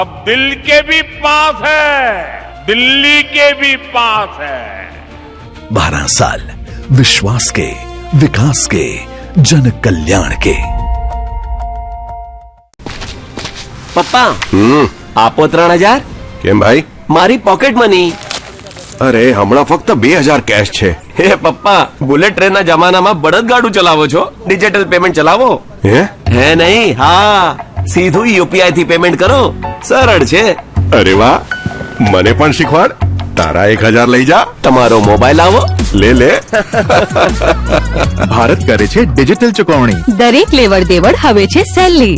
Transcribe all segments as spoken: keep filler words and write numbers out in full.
अब दिल के भी पास है, दिल्ली के भी पास है। बारह साल विश्वास के, विकास के, जन कल्याण के। પપ્પા આપો ત્રણ હજાર. કેમ ભાઈ? મારી પોકેટ મની. અરે હમણાં ફક્ત બે હજાર કેશ છે. હે પપ્પા, બુલેટ ટ્રેન ના જમાનામાં બળદગાડું ચલાવો છો? ડિજિટલ પેમેન્ટ ચલાવો. હે હે નહીં, હા, સીધું યુપીઆઈ થી પેમેન્ટ કરો. સરળ છે. અરે વાહ, મને પણ શીખવાડ. તારા એક હજાર લઈ જા. તમારો મોબાઈલ આવો. લે લે. ભારત કરે છે ડિજિટલ ચુકવણી. દરેક લેવડ દેવડ હવે છે સહેલી.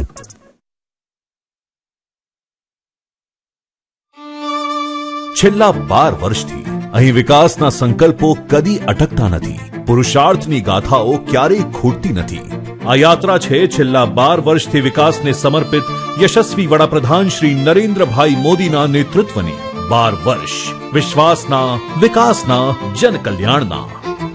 છેલ્લા બાર વર્ષથી અહીં વિકાસના સંકલ્પો કદી અટકતા નથી. પુરુષાર્થની ગાથાઓ ક્યારેય ખૂટતી નથી. આ યાત્રા છે છેલ્લા બાર વર્ષથી વિકાસને સમર્પિત યશસ્વી વડાપ્રધાન શ્રી નરેન્દ્રભાઈ મોદીના નેતૃત્વની. બાર વર્ષ વિશ્વાસના, વિકાસના, જનકલ્યાણના.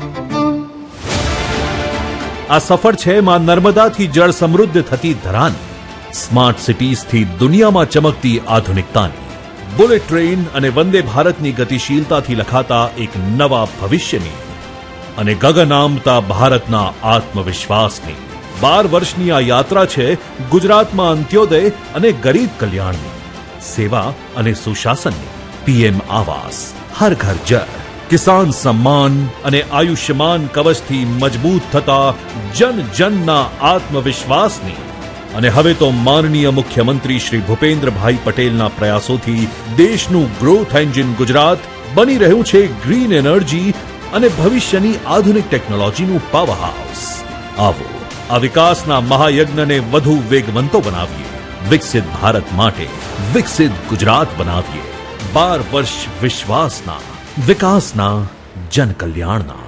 આ સફર છે માં નર્મદાથી જળ સમૃદ્ધ થતી ધરાની, સ્માર્ટ સિટીઝથી દુનિયામાં ચમકતી આધુનિકતાની, બુલેટ ટ્રેન અને વંદે ભારતની ગતિશીલતાથી લખાતા એક નવા ભવિષ્યની, અને ગગન આમતા ભારતના આત્મવિશ્વાસની. બાર વર્ષની આ યાત્રા છે ગુજરાતમાં અંત્યોદય અને ગરીબ કલ્યાણની, સેવા અને સુશાસનની. પીએમ આવાસ, હર ઘર જળ, કિસાન સમ્માન અને આયુષ્યમાન કવચથી મજબૂત થતા જન જનના આત્મવિશ્વાસની. અને હવે તો માનનીય મુખ્યમંત્રી શ્રી ભૂપેન્દ્રભાઈ પટેલના પ્રયાસોથી દેશનું ગ્રોથ એન્જિન ગુજરાત બની રહ્યું છે ગ્રીન એનર્જી અને ભવિષ્યની આધુનિક ટેકનોલોજીનું પાવર હાઉસ. આવો આ વિકાસના મહાયજ્ઞને વધુ વેગવંતો બનાવીએ. વિકસિત ભારત માટે વિકસિત ગુજરાત બનાવીએ. બાર વર્ષ વિશ્વાસના, વિકાસના, જનકલ્યાણના.